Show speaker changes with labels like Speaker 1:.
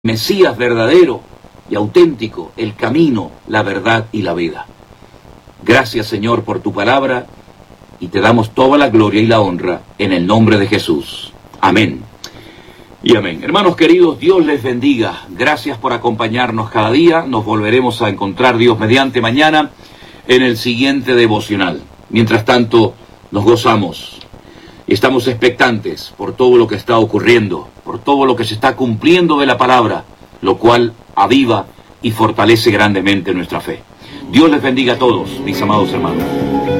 Speaker 1: Mesías verdadero y auténtico, el camino, la verdad y la vida. Gracias, Señor, por tu palabra, y te damos toda la gloria y la honra en el nombre de Jesús. Amén y amén. Hermanos queridos, Dios les bendiga. Gracias por acompañarnos cada día. Nos volveremos a encontrar, Dios mediante, mañana en el siguiente devocional. Mientras tanto, nos gozamos. Estamos expectantes por todo lo que está ocurriendo, por todo lo que se está cumpliendo de la palabra, lo cual aviva y fortalece grandemente nuestra fe. Dios les bendiga a todos, mis amados hermanos.